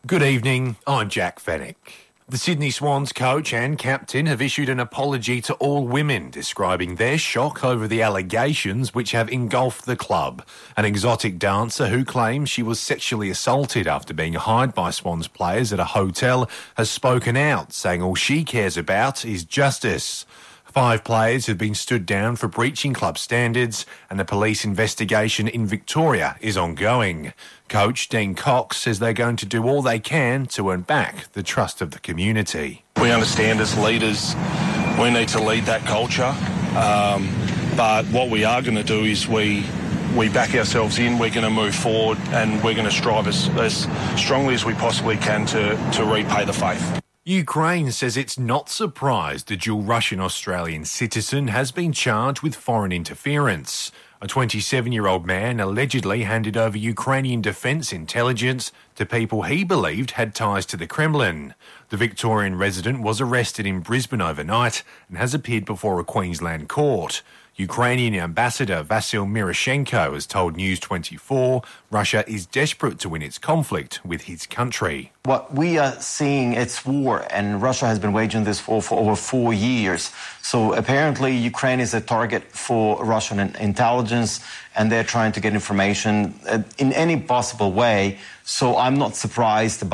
Good evening, I'm Jack Fennick. The Sydney Swans coach and captain have issued an apology to all women, describing their shock over the allegations which have engulfed the club. An exotic dancer who claims she was sexually assaulted after being hired by Swans players at a hotel has spoken out, saying all she cares about is justice. 5 players have been stood down for breaching club standards, and a police investigation in Victoria is ongoing. Coach Dean Cox says they're going to do all they can to earn back the trust of the community. We understand as leaders we need to lead that culture, but what we are going to do is we back ourselves in, we're going to move forward, and we're going to strive as strongly as we possibly can to repay the faith. Ukraine says it's not surprised a dual Russian-Australian citizen has been charged with foreign interference. A 27-year-old man allegedly handed over Ukrainian defence intelligence to people he believed had ties to the Kremlin. The Victorian resident was arrested in Brisbane overnight and has appeared before a Queensland court. Ukrainian ambassador Vasyl Miroshchenko has told News 24 Russia is desperate to win its conflict with his country. What we are seeing, it's war, and Russia has been waging this war for over 4 years. So apparently Ukraine is a target for Russian intelligence, and they're trying to get information in any possible way. So I'm not surprised about